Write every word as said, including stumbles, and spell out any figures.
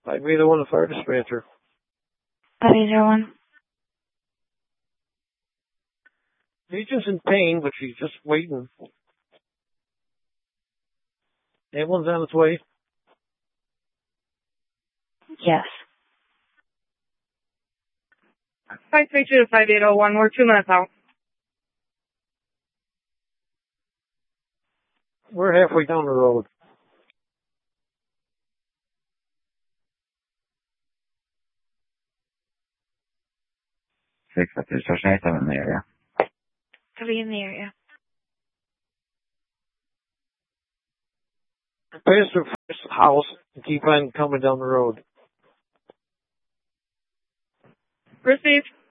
Might be the one, the fire dispenser. five eight zero one. She's just in pain, but she's just waiting. Ambulance on its way? Yes. five three two to five eight zero one. We're two minutes out. We're halfway down the road. Six, that's it. Shoshana, seven in the area. Three in the area. Pass the first house and keep on coming down the road. Received.